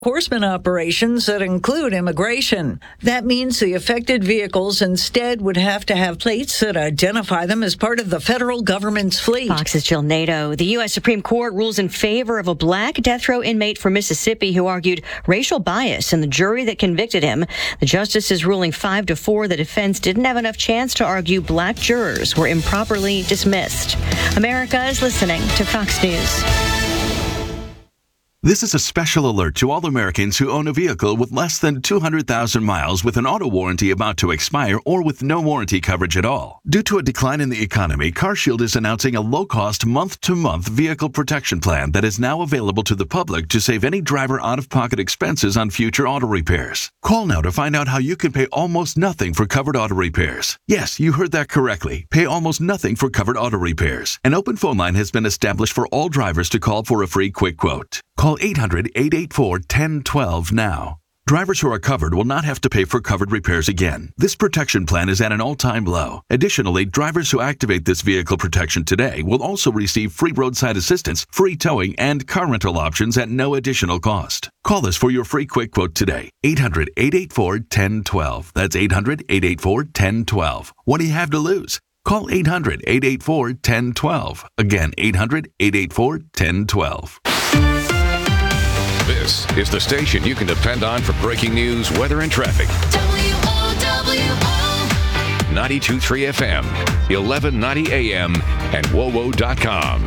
enforcement operations that include immigration. That means the affected vehicles instead would have to have plates that identify them as part of the federal government's fleet. Fox's Jill Nato. The U.S. Supreme Court rules in favor of a black death row inmate from Mississippi who argued racial bias in the jury that convicted him. The justice is ruling 5-4 the defense didn't have enough chance to argue black jurors were improperly dismissed. America is listening to Fox News. This is a special alert to all Americans who own a vehicle with less than 200,000 miles with an auto warranty about to expire or with no warranty coverage at all. Due to a decline in the economy, CarShield is announcing a low-cost month-to-month vehicle protection plan that is now available to the public to save any driver out-of-pocket expenses on future auto repairs. Call now to find out how you can pay almost nothing for covered auto repairs. Yes, you heard that correctly. Pay almost nothing for covered auto repairs. An open phone line has been established for all drivers to call for a free quick quote. Call 800-884-1012 now. Drivers who are covered will not have to pay for covered repairs again. This protection plan is at an all-time low. Additionally, drivers who activate this vehicle protection today will also receive free roadside assistance, free towing, and car rental options at no additional cost. Call us for your free quick quote today. 800-884-1012. That's 800-884-1012. What do you have to lose? Call 800-884-1012. Again, 800-884-1012. This is the station you can depend on for breaking news, weather, and traffic. WOWO 92.3 FM, 1190 AM, and WOWO.com.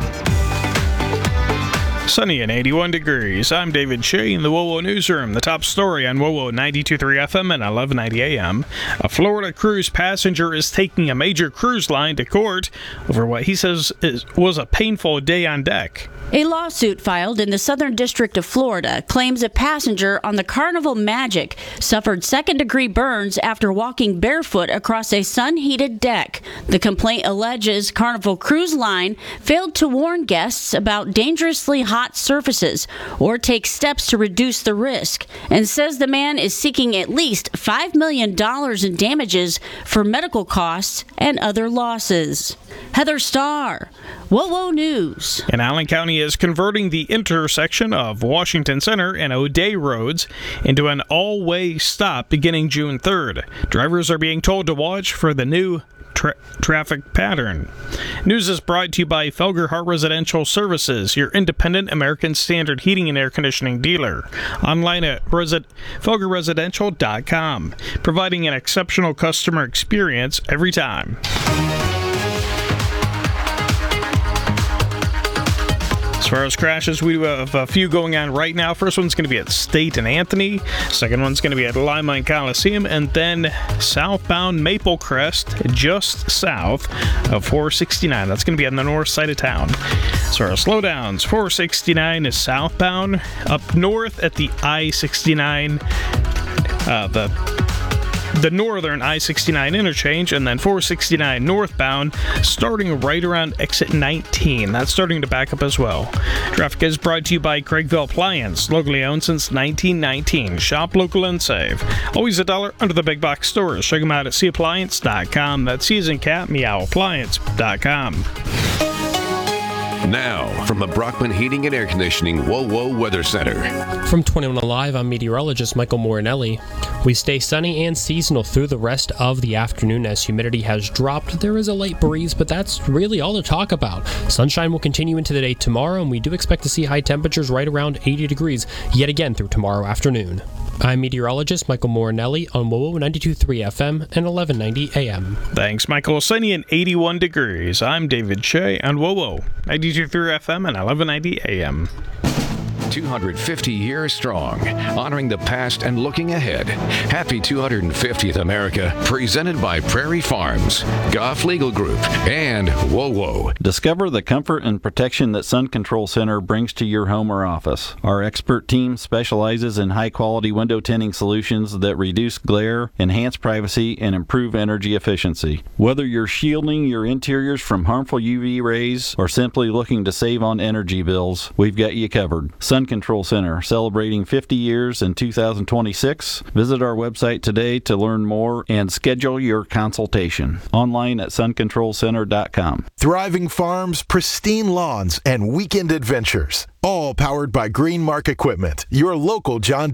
Sunny and 81 degrees. I'm David Shea in the WOWO Newsroom. The top story on WOWO 92.3 FM and 1190 AM. A Florida cruise passenger is taking a major cruise line to court over what he says was a painful day on deck. A lawsuit filed in the Southern District of Florida claims a passenger on the Carnival Magic suffered second-degree burns after walking barefoot across a sun-heated deck. The complaint alleges Carnival Cruise Line failed to warn guests about dangerously hot surfaces or take steps to reduce the risk, and says the man is seeking at least $5 million in damages for medical costs and other losses. Heather Starr, WOWO News. And Allen County is converting the intersection of Washington Center and O'Day roads into an all-way stop beginning June 3rd. Drivers are being told to watch for the new traffic pattern. News is brought to you by Felger Hart Residential Services, your independent American Standard heating and air conditioning dealer. Online at felgerresidential.com, providing an exceptional customer experience every time. As far as crashes, we have a few going on right now. First one's going to be at State and Anthony. Second one's going to be at Lima and Coliseum. And then southbound Maple Crest, just south of 469. That's going to be on the north side of town. As far as slowdowns, 469 is southbound. Up north at the I-69, the northern I-69 interchange, and then 469 northbound starting right around exit 19. That's starting to back up as well. Traffic is brought to you by Craigville Appliance, locally owned since 1919. Shop local and save. Always $1 under the big box stores. Check them out at cappliance.com. That's C as in cat, meowappliance.com. Now, from the Brockman Heating and Air Conditioning WOWO Weather Center. From 21 Alive, I'm meteorologist Michael Morinelli. We stay sunny and seasonal through the rest of the afternoon as humidity has dropped. There is a light breeze, but that's really all to talk about. Sunshine will continue into the day tomorrow, and we do expect to see high temperatures right around 80 degrees yet again through tomorrow afternoon. I'm meteorologist Michael Morinelli on WOWO 92.3 FM and 1190 AM. Thanks, Michael. Sunny and 81 degrees. I'm David Shea on WOWO 92.3 FM and 1190 AM. 250 years strong, honoring the past and looking ahead. Happy 250th America, presented by Prairie Farms, Goff Legal Group, and WOWO. Discover the comfort and protection that Sun Control Center brings to your home or office. Our expert team specializes in high-quality window tinting solutions that reduce glare, enhance privacy, and improve energy efficiency. Whether you're shielding your interiors from harmful UV rays or simply looking to save on energy bills, we've got you covered. Sun Sun Control Center, celebrating 50 years in 2026. Visit our website today to learn more and schedule your consultation. Online at suncontrolcenter.com. Thriving farms, pristine lawns, and weekend adventures. All powered by Greenmark Equipment, your local John